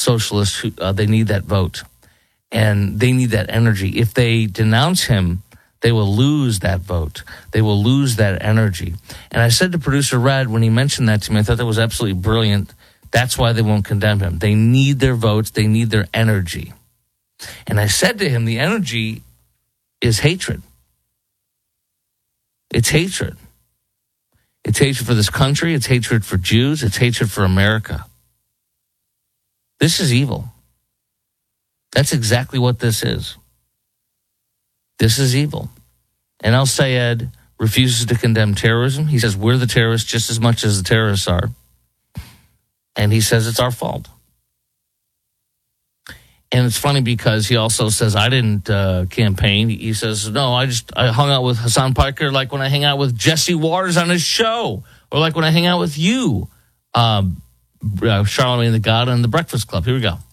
socialists. They need that vote, and they need that energy. If they denounce him, they will lose that vote. They will lose that energy. And I said to producer Red, when he mentioned that to me, I thought that was absolutely brilliant. That's why they won't condemn him. They need their votes. They need their energy. And I said to him, the energy is hatred. It's hatred. It's hatred for this country. It's hatred for Jews. It's hatred for America. This is evil. That's exactly what this is. This is evil. And al-Sayed refuses to condemn terrorism. He says we're the terrorists just as much as the terrorists are. And he says it's our fault. And it's funny because he also says, I didn't campaign. He says, no, I hung out with Hassan Piker like when I hang out with Jesse Waters on his show, or like when I hang out with you, Charlamagne the God and the Breakfast Club. Here we go.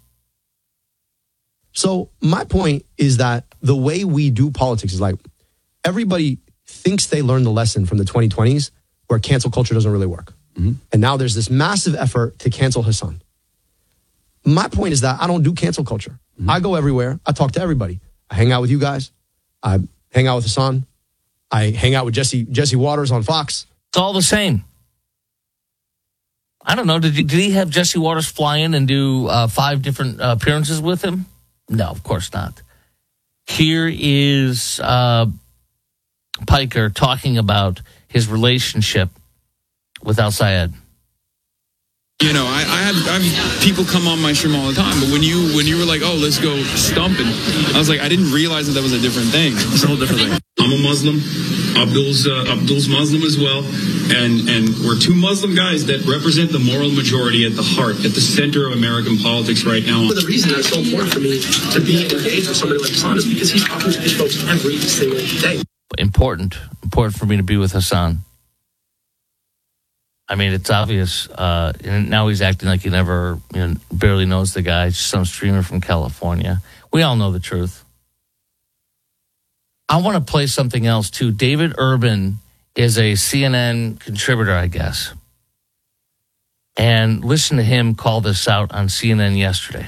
So my point is that the way we do politics is like everybody thinks they learned the lesson from the 2020s where cancel culture doesn't really work. Mm-hmm. And now there's this massive effort to cancel Hassan. My point is that I don't do cancel culture. Mm-hmm. I go everywhere. I talk to everybody. I hang out with you guys. I hang out with Hassan. I hang out with Jesse Waters on Fox. It's all the same. I don't know. Did he have Jesse Waters fly in and do 5 different appearances with him? No, of course not. Here is Piker talking about his relationship with al-Sayed. You know, I have people come on my stream all the time, but when you were like, oh, let's go stumping, I was like, I didn't realize that was a different thing. It's a whole different thing. I'm a Muslim. Abdul's Muslim as well, and we're 2 Muslim guys that represent the moral majority at the heart, at the center of American politics right now. The reason that's so important for me to be engaged with somebody like Hassan is because he's talking to these folks every single day. Important for me to be with Hassan. I mean, it's obvious. And now he's acting like he never, barely knows the guy. He's just some streamer from California. We all know the truth. I want to play something else, too. David Urban is a CNN contributor, I guess. And listen to him call this out on CNN yesterday.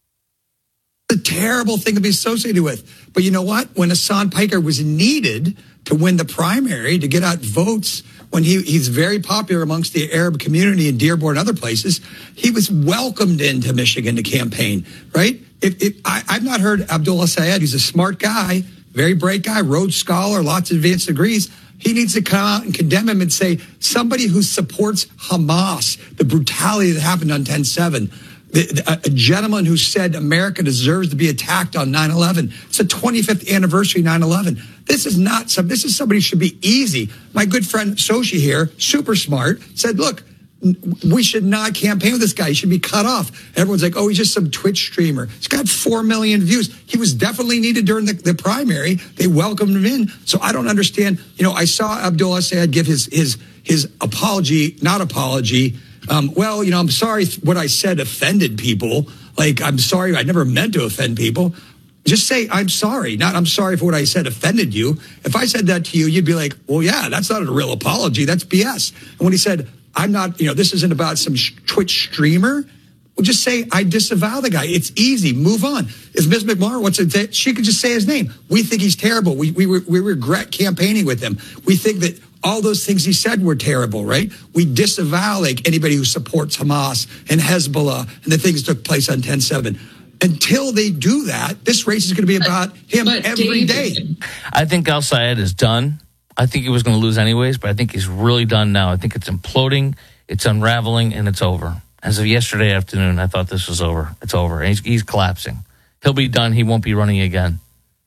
A terrible thing to be associated with. But you know what? When Hassan Piker was needed to win the primary, to get out votes, when he's very popular amongst the Arab community in Dearborn and other places, he was welcomed into Michigan to campaign, right? I've not heard Abdul al-Sayed. He's a smart guy, very bright guy, Rhodes Scholar, lots of advanced degrees. He needs to come out and condemn him and say, somebody who supports Hamas, the brutality that happened on 10/7, a gentleman who said America deserves to be attacked on 9/11. It's the 25th anniversary of 9/11. This is somebody who should be easy. My good friend Sochi here, super smart, said, look, we should not campaign with this guy. He should be cut off. Everyone's like, oh, he's just some Twitch streamer. He's got 4 million views. He was definitely needed during the primary. They welcomed him in. So I don't understand. I saw Abdul al-Sayed give his apology, not apology. I'm sorry what I said offended people. Like, I'm sorry, I never meant to offend people. Just say, I'm sorry, not I'm sorry for what I said offended you. If I said that to you, you'd be like, well, yeah, that's not a real apology. That's BS. And when he said, I'm not, this isn't about some Twitch streamer, well, just say, I disavow the guy. It's easy. Move on. If Ms. McMahon wants to, she could just say his name. We think he's terrible. We regret campaigning with him. We think that all those things he said were terrible, right? We disavow anybody who supports Hamas and Hezbollah and the things that took place on 10/7. Until they do that, this race is going to be about him every day. I think al-Sayed is done. I think he was going to lose anyways, but I think he's really done now. I think it's imploding, it's unraveling, and it's over. As of yesterday afternoon, I thought this was over. It's over. And he's collapsing. He'll be done. He won't be running again.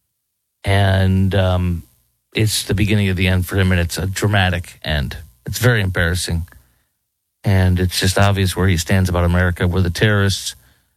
And it's the beginning of the end for him, and it's a dramatic end. It's very embarrassing. And it's just obvious where he stands about America. We're the terrorists.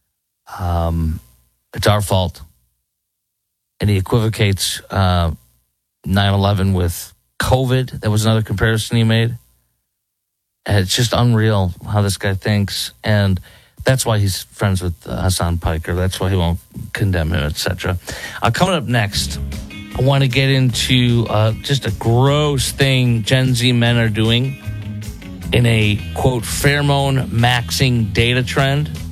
It's our fault. And he equivocates 9/11 with COVID. That was another comparison he made. And it's just unreal how this guy thinks. And that's why he's friends with Hassan Piker. That's why he won't condemn him, etc. Coming up next, I want to get into just a gross thing Gen Z men are doing in a, quote, pheromone maxing data trend.